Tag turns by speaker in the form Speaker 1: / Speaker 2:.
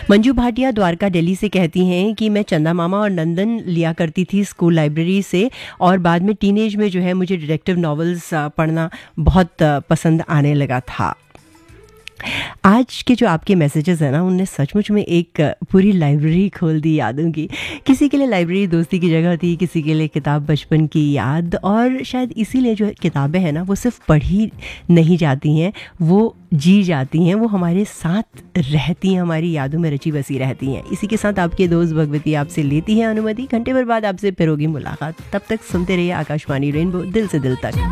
Speaker 1: मंजू भाटिया द्वारका दिल्ली से कहती हैं कि मैं चंदा मामा और नंदन लिया करती थी स्कूल लाइब्रेरी से, और बाद में टीनेज में जो है मुझे डिटेक्टिव नॉवेल्स पढ़ना बहुत पसंद आने लगा था। आज के जो आपके मैसेजेस हैं ना, उनने सचमुच में एक पूरी लाइब्रेरी खोल दी यादों की। किसी के लिए लाइब्रेरी दोस्ती की जगह थी, किसी के लिए किताब बचपन की याद, और शायद इसीलिए जो किताबें हैं ना वो सिर्फ पढ़ी नहीं जाती हैं, वो जी जाती हैं, वो हमारे साथ रहती हैं, हमारी यादों में रची बसी रहती हैं। इसी के साथ आपके दोस्त भगवती आपसे लेती है अनुमति। घंटे भर बाद आपसे फिर होगी मुलाकात। तब तक सुनते रहिए आकाशवाणी रेनबो, दिल से दिल तक।